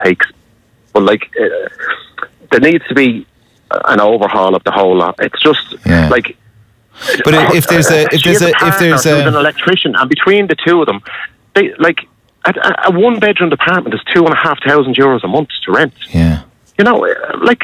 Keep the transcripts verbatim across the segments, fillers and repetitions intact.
takes. But like, uh, there needs to be an overhaul of the whole lot. It's just yeah. like. But uh, if there's a if there's a, a if there's a, an electrician, and between the two of them, they like a, a one bedroom apartment is two and a half thousand euros a month to rent. Yeah. You know, like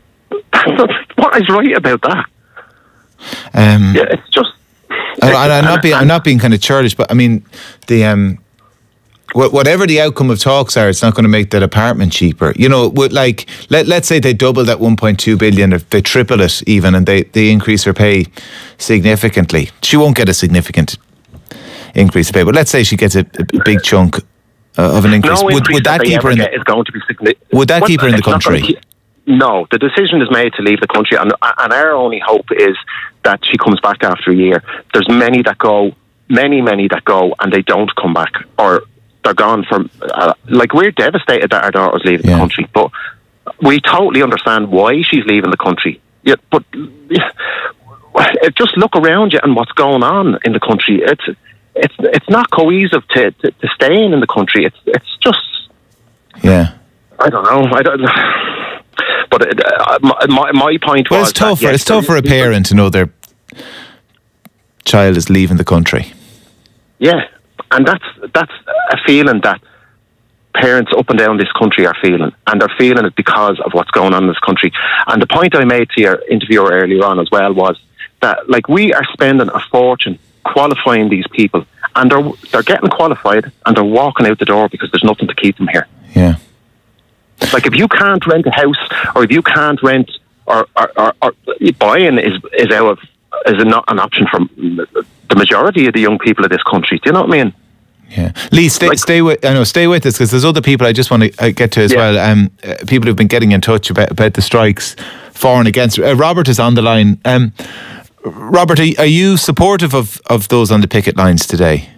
what is right about that? Um, yeah, it's just. And, and I'm not being I'm not being kind of churlish, but I mean the um, whatever the outcome of talks are, it's not going to make that apartment cheaper. You know, like let let's say they double that one point two billion, if they triple it even, and they they increase her pay significantly. She won't get a significant increase in pay, but let's say she gets a, a big chunk uh, of an increase. No would increase would that, that keep her in? The, is going to be significant. Would that well, keep her in the country? Keep, no, the decision is made to leave the country, and and our only hope is that she comes back after a year. There's many that go, many many that go, and they don't come back, or they're gone from. Uh, like we're devastated that our daughter's leaving yeah. the country, but we totally understand why she's leaving the country. Yeah, but yeah, just look around you and what's going on in the country. It's it's it's not cohesive to, to, to staying in the country. It's it's just yeah. I don't know. I don't. But it, uh, my my point well, was it's tough. That, yes, it's tough for a parent to know their child is leaving the country. Yeah, and that's that's a feeling that parents up and down this country are feeling, and they're feeling it because of what's going on in this country. And the point I made to your interviewer earlier on as well was that, like, we are spending a fortune qualifying these people, and they're they're getting qualified and they're walking out the door because there's nothing to keep them here. Yeah. Like, if you can't rent a house, or if you can't rent, or, or, or, or buying is is out of is not an option for the majority of the young people of this country. Do you know what I mean? Yeah, Lee, stay like, stay with I know stay with us, because there's other people I just want to uh, get to as yeah. well. Um, uh, people who've been getting in touch about about the strikes for and against. Uh, Robert is on the line. Um, Robert, are, are you supportive of of those on the picket lines today?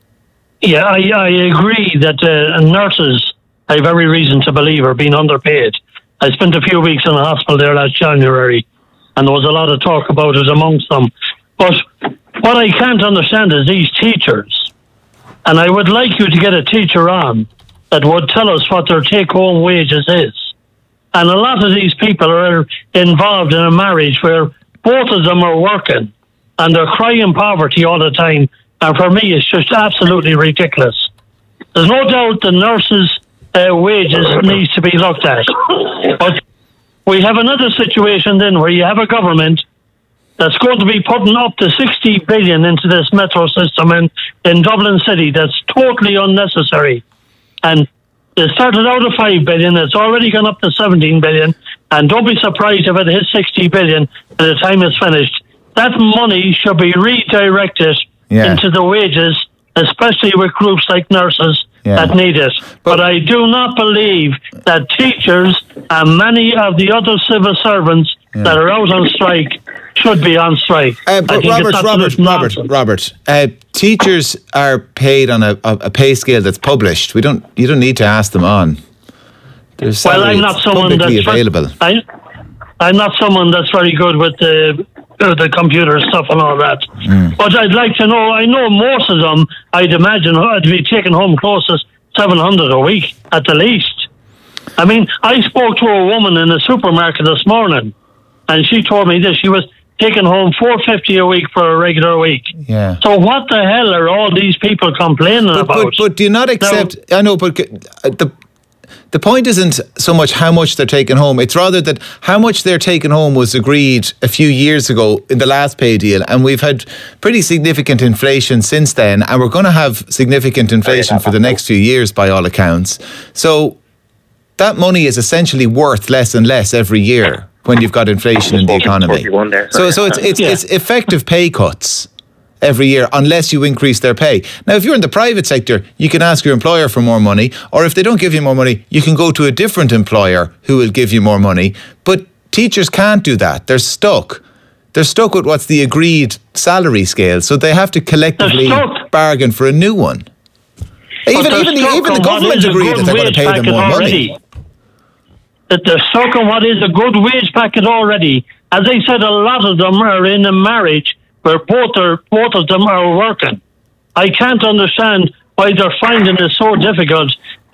Yeah, I I agree that uh, nurses, I have every reason to believe, are being underpaid. I spent a few weeks in a hospital there last January, and there was a lot of talk about it amongst them. But what I can't understand is these teachers, and I would like you to get a teacher on that would tell us what their take-home wages is. And a lot of these people are involved in a marriage where both of them are working, and they're crying poverty all the time. And for me, it's just absolutely ridiculous. There's no doubt the nurses' uh, wages needs to be looked at. But we have another situation then where you have a government that's going to be putting up to sixty billion into this metro system in, in Dublin City. That's totally unnecessary. And it started out at five billion. It's already gone up to seventeen billion. And don't be surprised if it hits sixty billion by the time it's finished. That money should be redirected yeah. into the wages, especially with groups like nurses yeah. that need it. But, but I do not believe that teachers and many of the other civil servants yeah. that are out on strike should be on strike. Uh, but Robert, Robert, Robert, Robert, uh, teachers are paid on a, a pay scale that's published. We don't. You don't need to ask them on. Well, I'm not someone that's available. I, I'm not someone that's very good with the uh, the computer stuff and all that. Mm. But I'd like to know. I know most of them, I'd imagine, would be taking home close to seven hundred a week at the least. I mean, I spoke to a woman in the supermarket this morning, and she told me this. She was taking home four fifty a week for a regular week. Yeah. So what the hell are all these people complaining but, about? But, but do you not accept? Now, I know, but the the point isn't so much how much they're taking home. It's rather that how much they're taking home was agreed a few years ago in the last pay deal, and we've had pretty significant inflation since then, and we're going to have significant inflation for the next few years by all accounts. So that money is essentially worth less and less every year when you've got inflation in the economy. So, so it's it's, yeah. it's effective pay cuts every year unless you increase their pay. Now, if you're in the private sector, you can ask your employer for more money, or if they don't give you more money, you can go to a different employer who will give you more money. But teachers can't do that. They're stuck. They're stuck with what's the agreed salary scale, so they have to collectively bargain for a new one. Even even the, even the government agreed that they're going to pay them more already. money. That they're stuck on what is a good wage packet already. As I said, a lot of them are in a marriage where both are both of them are working. I can't understand why they're finding it so difficult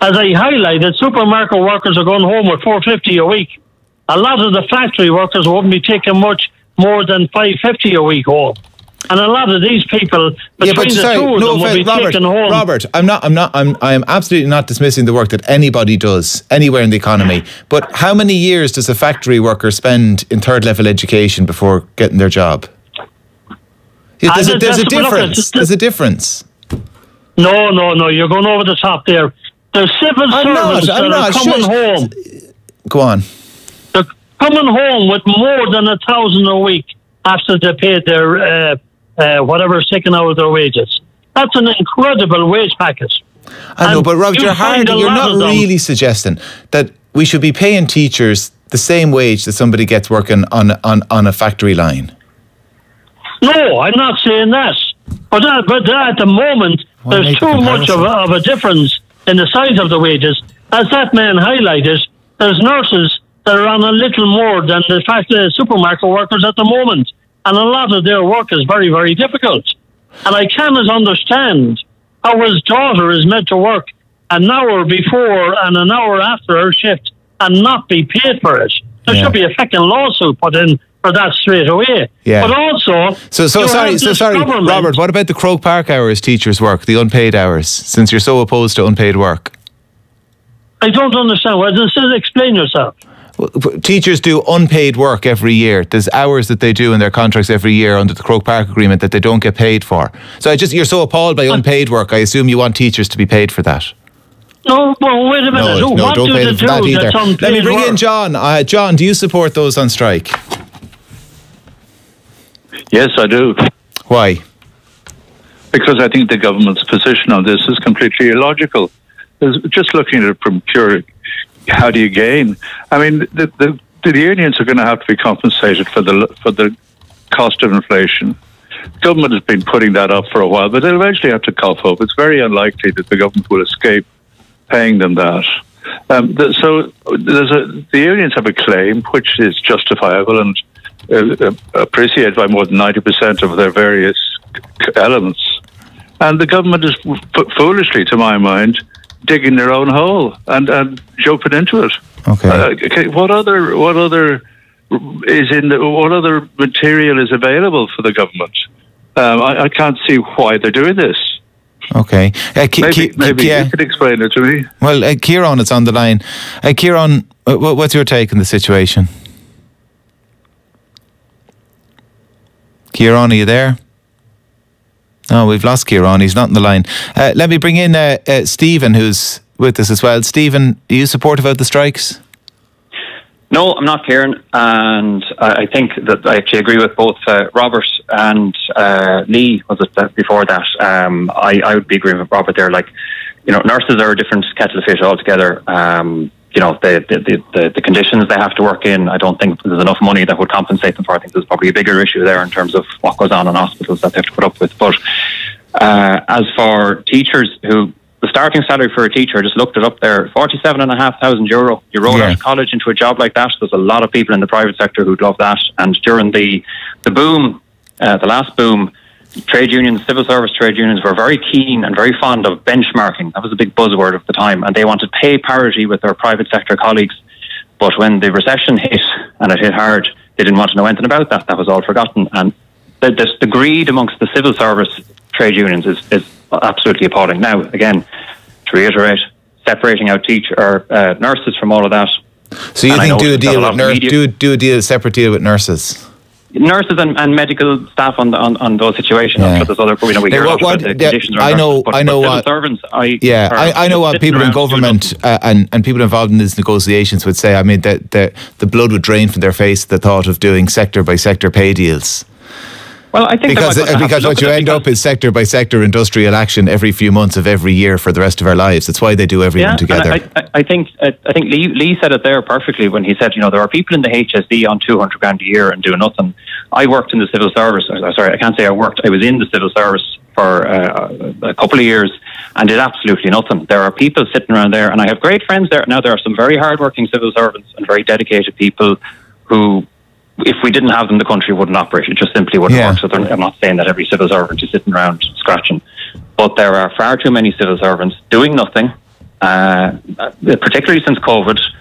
as I highlighted, supermarket workers are going home with four fifty a week. A lot of the factory workers wouldn't be taking much more than five fifty a week home. And a lot of these people, between yeah, but the sorry, two of no them, will offense, be Robert, taking home. Robert, I'm not, I'm not, I'm, I'm absolutely not dismissing the work that anybody does anywhere in the economy. But how many years does a factory worker spend in third level education before getting their job? Yeah, there's, a, there's a difference. There's a difference. No, no, no. You're going over the top there. There's civil I'm servants not, I'm that not, are coming sure. home. Go on. They're coming home with more than a thousand a week after they paid their uh, uh, whatever's taken out of their wages. That's an incredible wage package. I know, And but Robert, you you're find hard. a You're lot not of them- really suggesting that we should be paying teachers the same wage that somebody gets working on on, on a factory line. No, I'm not saying that. But, uh, but uh, at the moment, Why there's make too a much of a, of a difference in the size of the wages. As that man highlighted, there's nurses that are on a little more than the fact the supermarket workers at the moment. And a lot of their work is very, very difficult. And I cannot understand how his daughter is meant to work an hour before and an hour after her shift and not be paid for it. There Yeah. should be a fucking lawsuit put in for that straight away. Yeah. But also, So, so you sorry, have so this sorry, government- Robert. What about the Croke Park hours teachers work, the unpaid hours? Since you're so opposed to unpaid work, I don't understand. Well, just explain yourself. Well, teachers do unpaid work every year. There's hours that they do in their contracts every year under the Croke Park agreement that they don't get paid for. So I just you're so appalled by unpaid work. I assume you want teachers to be paid for that. No, well, wait a minute. No, Who- no, what don't do pay they them for that do either. that's unpaid Let me bring work? in John. Uh, John, do you support those on strike? Yes, I do. Why? Because I think the government's position on this is completely illogical. There's, just looking at it from pure, how do you gain? I mean, the, the, the unions are going to have to be compensated for the for the cost of inflation. The government has been putting that up for a while, but they'll eventually have to cough up. It's very unlikely that the government will escape paying them that. Um, the, so there's a, the unions have a claim which is justifiable and uh, appreciated by more than ninety percent of their various elements. And the government is f- foolishly, to my mind, digging their own hole and, and jumping into it. Okay. Uh, okay. What other what other is in the, what other material is available for the government? Um, I, I can't see why they're doing this. Okay. Uh, Ki- Maybe, Ki- maybe yeah. you could explain it to me. Well, uh, Kieran is on the line. Uh, Kieran, uh, what's your take on the situation? Kieran, are you there? No, we've lost Kieran. He's not on the line. Uh, let me bring in uh, uh, Stephen, who's with us as well. Stephen, are you supportive of the strikes? No, I'm not, Kieran, and I think that I actually agree with both uh, Robert and uh, Lee. Was it that before that? Um, I, I would be agreeing with Robert there. Like, you know, nurses are a different kettle of fish altogether. Um, you know, the the, the the conditions they have to work in, I don't think there's enough money that would compensate them for. I think there's probably a bigger issue there in terms of what goes on in hospitals that they have to put up with. But uh, as for teachers who... The starting salary for a teacher, just looked it up there, forty-seven and a half thousand euro. You roll Yeah. out of college into a job like that. There's a lot of people in the private sector who'd love that. And during the the boom, uh, the last boom, trade unions, civil service trade unions were very keen and very fond of benchmarking. That was a big buzzword of the time. And they wanted pay parity with their private sector colleagues. But when the recession hit, and it hit hard, they didn't want to know anything about that. That was all forgotten. And the, the, the greed amongst the civil service trade unions is, is absolutely appalling. Now, again, to reiterate, separating out teacher or uh, nurses from all of that. So you And I think know do a there's got deal a lot with of nurse, media- do do a deal, a separate deal with nurses? Nurses and, and medical staff on, the, on on those situations. Yeah. I'm sure there's other, you know, we Yeah, hear what- a lot what- about the yeah, conditions. I around know- nurses, but, I know but civil what- servants, I Yeah, are I, I know just what sitting people in around doing government uh, and, and people involved in these negotiations would say. I mean, that the, the blood would drain from their face at the thought of doing sector by sector pay deals. Well, I think Because that might- uh, because have what to you look at it end because- up is sector by sector industrial action every few months of every year for the rest of our lives. That's why they do everyone yeah, together. and I, I, I think uh, I think Lee, Lee said it there perfectly when he said, you know, there are people in the H S E on two hundred grand a year and doing nothing. I worked in the civil service. uh, Sorry, I can't say I worked. I was in the civil service for uh, a couple of years and did absolutely nothing. There are people sitting around there, and I have great friends there. Now, there are some very hardworking civil servants and very dedicated people who, if we didn't have them, the country wouldn't operate. It just simply wouldn't Yeah. work. So they're- I'm not saying that every civil servant is sitting around scratching, but there are far too many civil servants doing nothing, uh, particularly since COVID.